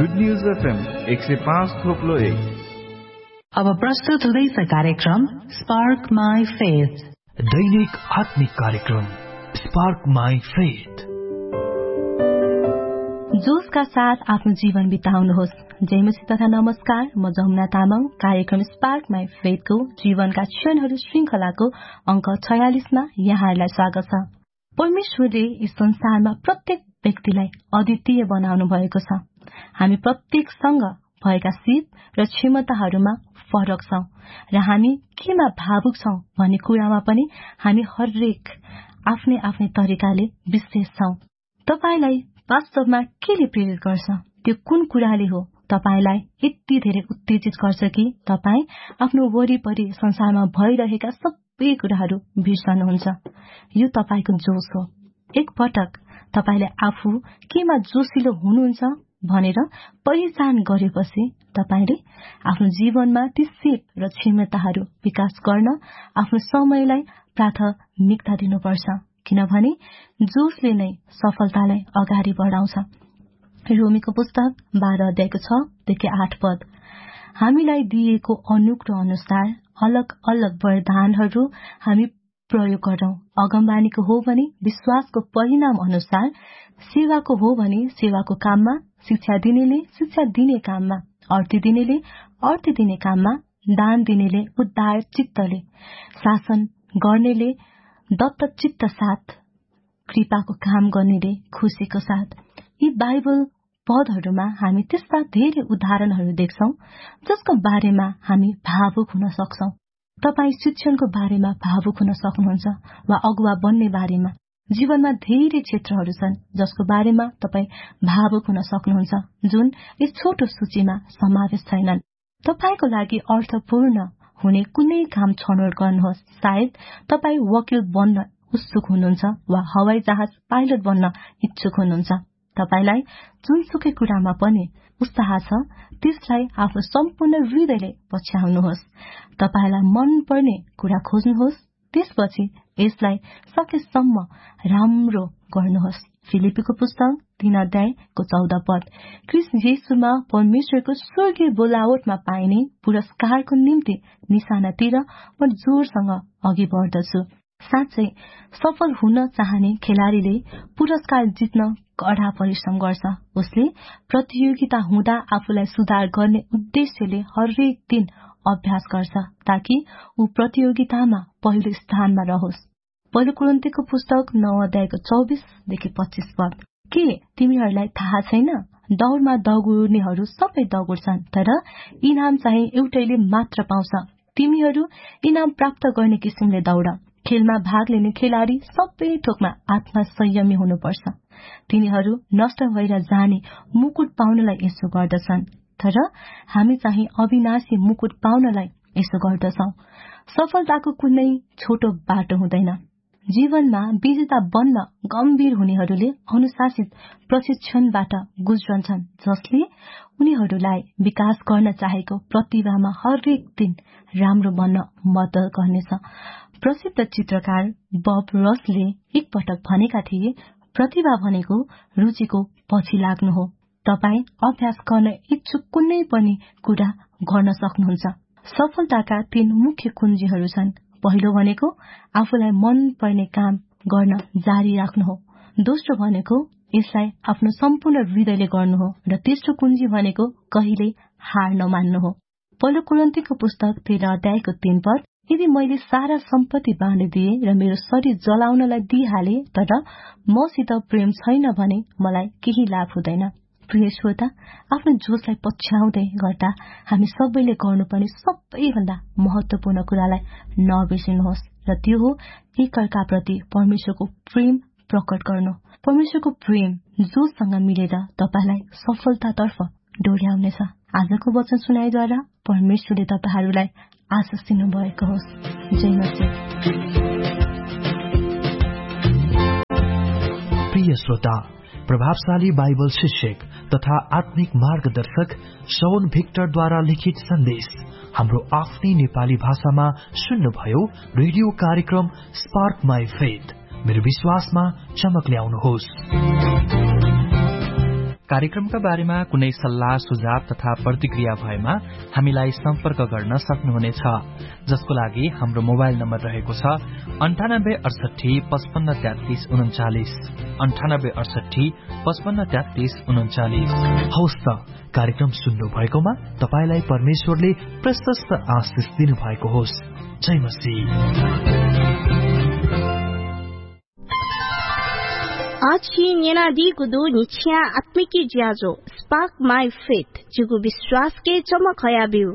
Good news FM 105.1। अब प्रस्तुत हुँदैछ कार्यक्रम स्पार्क माई फेथ, दैनिक आत्मिक कार्यक्रम स्पार्क माई फेथ। जोशका साथ आफ्नो जीवन बिताउनुहोस्। जयमसी तथा नमस्कार, म जमुना तामाङ। कार्यक्रम स्पार्क माई फेथको जीवनका क्षणहरू श्रृंखलाको अंक 46 मा यहाँहरूलाई स्वागत छ। परमेश्वरले यस संसारमा प्रत्येक व्यक्तिलाई अद्वितीय बनाउनु भएको छ। हामी प्रत्येकसँग भएका सिप र क्षमताहरूमा फरक छौं र हामी केमा भावुक छौं भन्ने कुरामा पनि हामी हरेक आफ्नै आफ्नै तरिकाले विशेष छौं। तपाईलाई वास्तवमा केले प्रेरित गर्छ? त्यो कुन कुराले हो तपाईलाई यति धेरै उत्तेजित गर्छ कि तपाई आफ्नो वरिपरि संसारमा भइरहेका सबै कुराहरू बिर्सनुहुन्छ? यो तपाईको जोश हो। एक पटक तपाईले आफू केमा जोशिलो हुनुहुन्छ भनेर पहिचान गरेपछि तपाईले आफ्नो जीवनमा ती सिप र क्षमताहरू विकास गर्न आफ्नो समयलाई प्राथमिकता दिनुपर्छ, किनभने जोशले नै सफलतालाई अगाडि बढाउँछ। रोमीको पुस्तक 12 अध्यायको 6 देखि 8 पद। हामीलाई दिएको अनुग्रह अनुसार अलग अलग वरदानहरू हामी प्रयोग गरौं। अगमबानीको हो भने विश्वासको परिणाम अनुसार, सेवाको हो भने सेवाको काममा, शिक्षा दिनेले शिक्षा दिने काममा, अर्थ दिनेले अर्थ दिने काममा, दान दिनेले उदार चित्तले, शासन गर्नेले दत्त चित्त साथ, कृपाको काम गर्नेले खुशीको साथ। यी बाइबल पदहरूमा हामी त्यस्ता धेरै उदाहरणहरू देख्छौं जसको बारेमा हामी भावुक हुन सक्छौं। तपाई शिक्षणको बारेमा भावुक हुन सक्नुहुन्छ वा अगुवा बन्ने बारेमा। जीवनमा धेरै क्षेत्रहरू छन् जसको बारेमा तपाई भावुक हुन सक्नुहुन्छ, जुन यस छोटो सूचीमा समावेश छैनन्। तपाईको लागि अर्थपूर्ण हुने कुनै काम छनौट गर्नुहोस्। सायद तपाई वकिल बन्न उत्सुक हुनुहुन्छ वा हवाई जहाज पाइलट बन्न इच्छुक हुनुहुन्छ। तपाईलाई जुनसुकै कुरामा पनि उत्साह छ त्यसलाई आफ्नो सम्पूर्ण हृदयले पछ्याउनुहोस्। तपाईलाई मन पर्ने कुरा खोज्नुहोस्, त्यसपछि यसलाई सकेसम्म राम्रो गर्नुहोस्। फिलिपीको पुस्तक 3 अध्यायको 14 पद। क्रिस्ट येशूमा परमेश्वरको स्वर्गीय बोलावटमा पाइने पुरस्कारको निम्ति निशानातिर म जोरसँग अघि बढ्दछु। साँच्चै सफल हुन चाहने खेलाड़ीले पुरस्कार जित्न कड़ा परिश्रम गर्छ। उसले प्रतियोगिता हुँदा आफूलाई सुधार गर्ने उद्देश्यले हरेक दिन अभ्यास गर्छ ताकि ऊ प्रतियोगितामा पहिलो स्थानमा रहोस्। पहिलो कोरिन्थीको पुस्तक 9 अध्यायको 24 देखि 25 पद। के तिमीहरूलाई थाहा छैन? दौड़मा दगुर्नेहरू सबै दगुर्छन्, तर इनाम चाहिँ एउटैले मात्र पाउँछ। तिमीहरू इनाम प्राप्त गर्ने किसिमले दौड। खेलमा भाग लिने खेलाड़ी सबै थोकमा आत्मसंयमी हुनुपर्छ। तिनीहरू नष्ट भएर जाने मुकुट पाउनलाई यसो गर्दछन्, तर हामी चाहिँ अविनाशी मुकुट पाउनलाई यसो गर्दछौं। सफलताको कुनै छोटो बाटो हुँदैन। जीवनमा विजेता बन्न गम्भीर हुनेहरूले अनुशासित प्रशिक्षणबाट गुज्रन्छन्, जसले उनीहरूलाई विकास गर्न चाहेको प्रतिभामा हरेक दिन राम्रो बन्न मद्दत गर्नेछ। प्रसिद्ध चित्रकार बब रसले एकपटक भनेका थिए, प्रतिभा भनेको रुचिको पछि लाग्नु हो। तपाई अभ्यास गर्न इच्छुक कुनै पनि कुरा गर्न सक्नुहुन्छ। सफलताका 3 मुख्य कुञ्जीहरू छन्। पहिलो भनेको आफूलाई मन पर्ने काम गर्न जारी राख्नु हो। दोस्रो भनेको यसलाई आफ्नो सम्पूर्ण हृदयले गर्नु हो र तेस्रो कुञ्जी भनेको कहिले हार नमान्नु हो। पहिलो कोरिन्थीको पुस्तक 13 अध्यायको 3 पद। यदि मैले सारा सम्पत्ति बाँडिदिए र मेरो शरीर जलाउनलाई दिइहाले तर मसित प्रेम छैन भने मलाई केही लाभ हुँदैन। प्रिय श्रोता, आफ्नो जोशलाई पछ्याउँदै गर्दा हामी सबैले गर्नुपर्ने सबैभन्दा महत्वपूर्ण कुरालाई नबिर्सिनुहोस्, र त्यो हो एकअर्काप्रति परमेश्वरको प्रेम प्रकट गर्नु। परमेश्वरको प्रेम जोशसँग मिलेर तपाईलाई सफलतातर्फ डोर्याउनेछ। आजको वचन सुनाइद्वारा परमेश्वरले तपाईहरूलाई आशिष दिनु भएको होस्। जय मसीह। प्रिय श्रोता, प्रभावशाली बाइबल शिक्षक तथा आत्मिक मार्गदर्शक शौन भिक्टरद्वारा लिखित सन्देश हाम्रो आफ्नै नेपाली भाषामा सुन्नुभयो। रेडियो कार्यक्रम स्पार्क माई फेथ, मेरो विश्वासमा चमक ल्याउनुहोस्। कार्यक्रमका बारेमा कुनै सल्लाह सुझाव तथा प्रतिक्रिया भएमा हामीलाई सम्पर्क गर्न सक्नुहुनेछ, जसको लागि हाम्रो मोबाइल नम्बर रहेको छ 9868553339 9868553339। हौस् त, कार्यक्रम सुन्नु भएकोमा तपाईलाई परमेश्वरले प्रशस्त आशिष दिनु भएको होस्। जय मसीह। Achi nyena di kudu nichya atmiki jiazo spark my faith jigu विश्वास के चमक हया बिउ।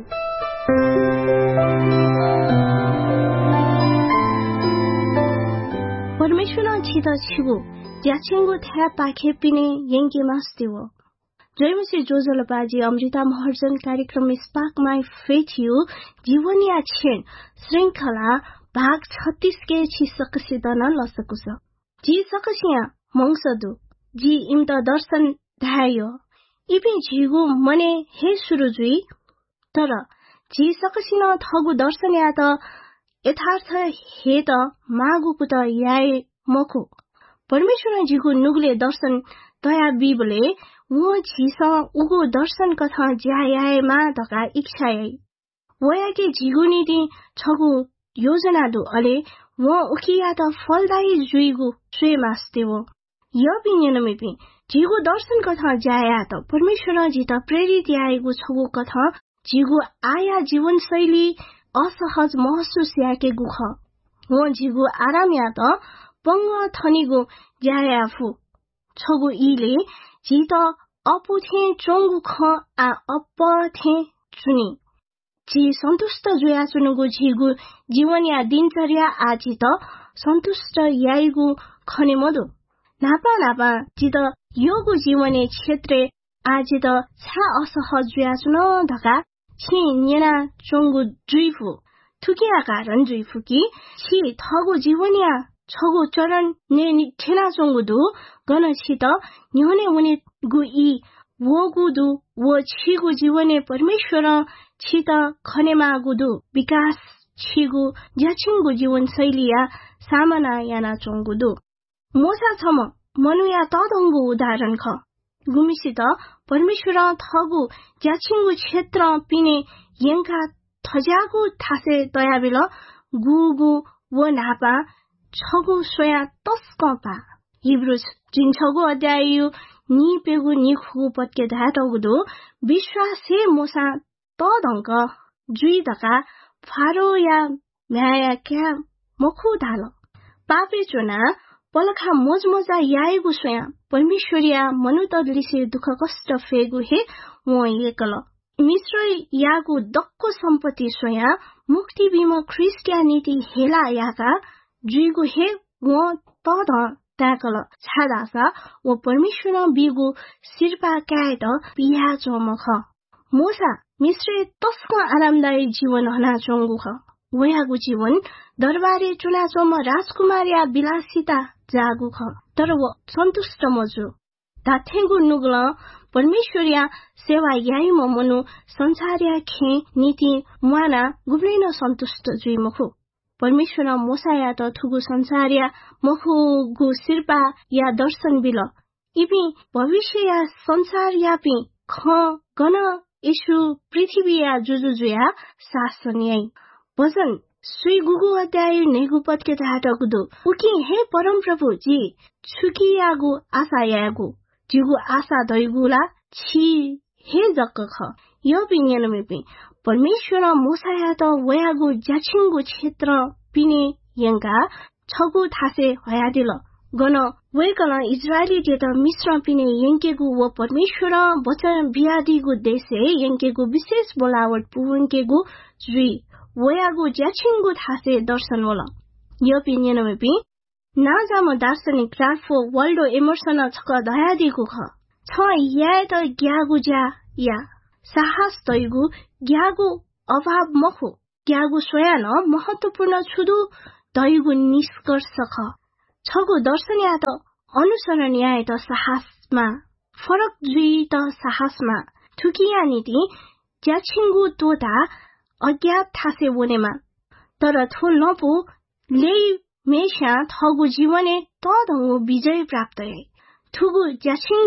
परमेश्वर छिता छिगु ज्याछिंगु थ्या पाखे पिने यंगे मास्तिवो। जयमसी जोजलबाजी अमृता महर्जन कार्यक्रम में स्पार्क माई फेथ यू जीवनिया छेन श्रृंखला भाग 36 के छि सकसिदन लसकुस जी सकसिया मंगसदु जी इम्त दर्शन धायो इपि झिगु मने हे सुरुजुई तर जी सकसिन थगु दर्शन या त यथार्थ हे त मागुकु त याए मखु परमेश्वर झिगु नुगले दर्शन दया बिबले वो झिस उगु दर्शन कथा ज्यायाए मा धका इच्छाए वया के झिगु निति छगु योजना दु अले वो उकिया त फलदायी जुइगु श्रे मास्तेवो यो पिन्यनमेपि झिगु दर्शन कथा ज्याया त परमेश्वर जित प्रेरित आएको छगु कथा झिगु आया जीवन शैली असहज महसुस याके गुख वो झिगु आराम या त पंग थनिगु ज्याया फु छगु इले जित अपुथे चोंगु ख आ अपथे चुनी जी सन्तुष्ट जुया चुनुगु झिगु जीवन या दिनचर्या आजि त सन्तुष्ट याइगु खने मदु नापा नापा जित योगु जीवने क्षेत्रे आजि त छा असहज जुया चुन धका छि न्यना चोंगु जुइफु थुकिया कारण जुइफु कि छि थगु जीवनिया छगु चरण ने ठेना चोंगु दु गन छि त न्योने उनी गु इ वो गुदु वो छिगु जीवने परमेश्वर छित खनेमा गुदु विकास छिगु ज्याछिंगु जीवन शैलिया सामना याना चोंगुदु मोसा छम मनुया तदंगु उदाहरण ख गुमिसित परमेश्वर थगु ज्याछिंगु क्षेत्र पिने यंका थजागु थासे दयाबिल गुगु वो नापा छगु सोया तस्कपा हिब्रू 3 अध्याय नि पेगु नि खुगु पत्के धाटगुदु विश्वासे मोसा तदंक जुइ दका फारो या म्याया क्या मखु धाल पापे चोना पलखा मोजमोजा याएगु सोया परमेश्वरिया मनुतलिसे दुख कष्ट फेगु हे वो एकल मिश्र यागु दक्को सम्पत्ति सोया मुक्ति बिम क्रिस्टियानिटी हेला याका जुइगु हे वो तद ताकल छादासा वो परमेश्वर बिगु सिरपा कायत पिया चोमख मोसा मिश्र तस्को आरामदायी जीवन हना चोंगु ख वयागु जीवन दरबारे चुना चोम राजकुमार या विलासिता जागु ख तर वो सन्तुष्ट मजु दाथेगु नुगल परमेश्वरिया सेवा याई मनु संसारिया खे नीति माना गुब्लेन सन्तुष्ट जुइ मखु परमेश्वर मोसाया त थुगु संसारिया मखुगु सिरपा या दर्शन बिल इपि भविष्य या संसार यापि ख गन यशु पृथ्वी या जुजुजुया शासनियै भजन सुई गुगु अध्याय नेगु पत्के धाटगुदु उकि हे परम प्रभु जी छुकियागु आशा यागु जिगु आशा दैगुला छि हे जक्क ख यो पिन्यनमेपि परमेश्वर मोसाया त वयागु ज्याछिंगु क्षेत्र पिने यंगा छगु थासे हयादिल गन वेकल इजरायली त मिश्र पिने यंकेगु व परमेश्वर वचन बियादिगु देशे यंकेगु विशेष बोलावट पुवंकेगु जुइ वयागु ज्याछिंगु थासे दर्शन वला यो पिन्यनमेपि नाजाम दार्शनिक राल्फो वाल्डो एमर्सन छक दयादिगु ख छ या त ग्यागु ज्या या साहस दैगु ग्यागु अभाव मखु ग्यागु स्वयं महत्वपूर्ण छुदु दैगु निष्कर्ष ख छगु दर्शन या त अनुसरण या त साहसमा फरक जुइ त साहसमा थुकिया नीति ज्याछिंगु तोता अज्ञात थासे बोनेमा तर थो नपु ले मेशा थगु जीवने तदंगु विजय प्राप्त है थुगु ज्याछिंगु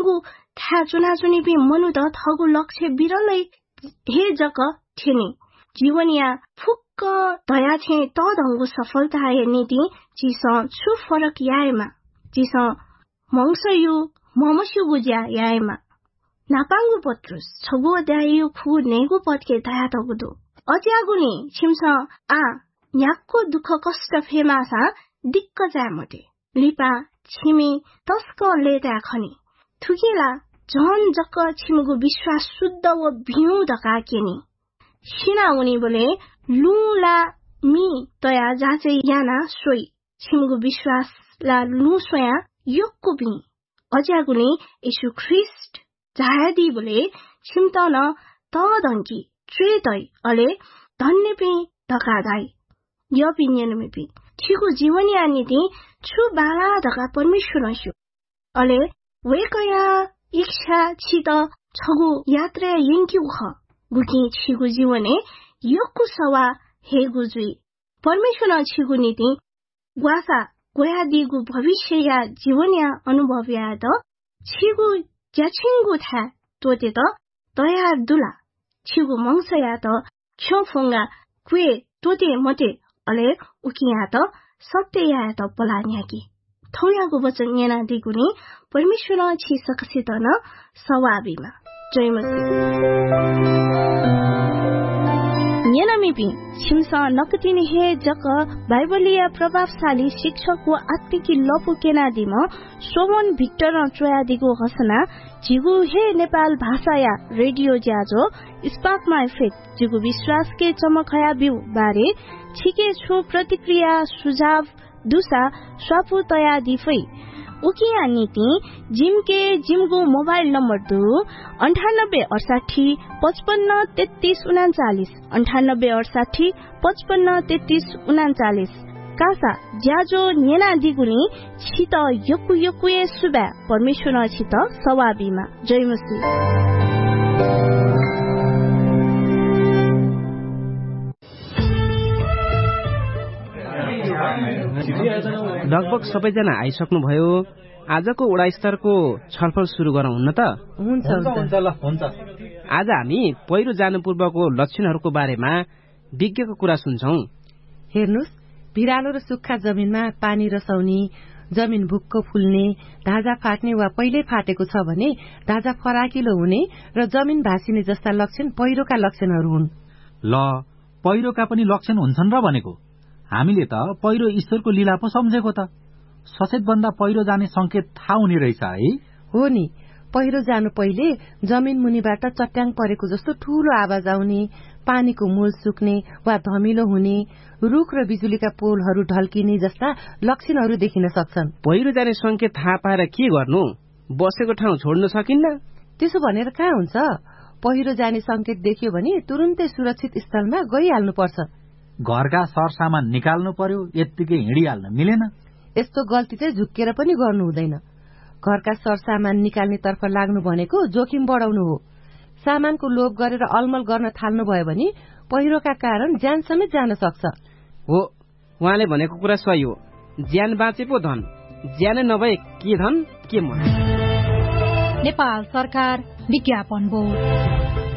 था चुनाचुनी भी मनु द थगु लक्ष्य बिरलै हे जक थिनि जीवनिया फुक्क दया छे त दंगु सफलता हे नीति जिस छु फरक याएमा जिस मंगसयु ममसु बुज्या याएमा नापांगु पत्रुस छगु दायु खु नेगु पत्के दया तगुदु अज्यागुनी छिमस आ न्याक्को दुख कष्ट फेमासा दिक्क जामटे लिपा छिमी तस्क लेता खनी थुकेला झन जक्क छिमगु विश्वास शुद्ध व भिउ दका केनी सिना उनी बोले लुला मी तया जाचे याना सोई छिमगु विश्वास ला लु सोया योक्कु भी अज्यागुनी यीशु ख्रिस्ट जायदी बोले छिमतन त दंकी ट्रे तै अले धन्य पे दका दाई यो पिन्यन में भी छिगु जीवनी आनीति छु बाला दका परमेश्वर छु अले वेकया इच्छा छित छगु यात्रा यंकी उख गुकी छिगु जीवने योक्कु सवा हे गुजुई परमेश्वर छिगु नीति ग्वासा गोयादिगु भविष्य या जीवनिया अनुभव या त छिगु ज्याछिंगु था तोते त दया दुला छिगु मंगसया त ख्योफुंगा क्वे तोते मते अले उकिया त सत्य या त पलान्याकी थौयागु वचन येना दिगुनी परमेश्वर छि सकसित न सवाबीमा जय मसीह येनामिपि छिमसा नकतिनी हे जक बाइबलीय प्रभावशाली शिक्षक व आत्मिकी लपु केनादिम सोमन भिक्टर ट्रोयादिगो घोषणा जिगु हे नेपाल भाषाया रेडियो ज्याजो स्पार्क माई फेथ जिगु विश्वास के चमकया बिउ बारे छिके छु प्रतिक्रिया सुझाव दुसा स्वापु तया दिफै उकिया नीति जिमके जिमगु मोबाइल नम्बर 2 9868 55 33 39 9868 55 33 39 कासा ज्याजो नेना दिगुनी छित योकु योकुए सुबा परमेश्वर छित सवाबीमा जय मसीह लगभग सबैजना आइसक्नु भयो आजको वडा स्तरको छलफल सुरु गरौँ हुन्न त हुन्छ आज हामी पहिरो जानु पूर्वको लक्षणहरूको बारेमा विज्ञको कुरा सुन्छौं हेर्नुस् भिरालो र सुक्खा जमिनमा पानी रसाउने जमिन भुक्क फुल्ने धाजा फाट्ने वा पहिले फाटेको छ भने धाजा फराकिलो हुने र जमिन भासिने जस्ता लक्षण पहिरोका लक्षणहरू हुन् ल पहिरोका पनि लक्षण हुन्छन् र भनेको हामीले त पहिरो ईश्वरको लीला पो सम्झेको त सचेत भन्दा पहिरो जाने संकेत थाहा हुने रहेछ है हो नि पहिरो जानु पहिले जमिन मुनिबाट चट्याङ परेको जस्तो ठूलो आवाज आउने पानीको मूल सुक्ने वा धमिलो हुने रुख र बिजुलीका पोलहरू ढल्किने जस्ता लक्षणहरू देखिन सक्छन् पहिरो जाने संकेत थाहा पाएर के गर्नु बसेको ठाउँ छोड्न सकिन्न त्यसो भनेर कहाँ हुन्छ पहिरो जाने संकेत देखियो भने तुरुन्तै सुरक्षित स्थलमा गइहाल्नु पर्छ घरका सरसामान निकाल्नु पर्यो यत्तिकै हिँडिहाल्न मिलेन यस्तो गल्ती चाहिँ झुक्केर पनि गर्नु हुँदैन घरका सरसामान निकाल्ने तर्फ लाग्नु भनेको जोखिम बढाउनु हो सामानको लोभ गरेर अलमल गर्न थाल्नु भयो भने पहिरोका कारण ज्यान समेत जान सक्छ हो उहाँले भनेको कुरा सही हो ज्यान बाँचे पो धन ज्यान नभए के धन के मन नेपाल सरकार विज्ञापन बोर्ड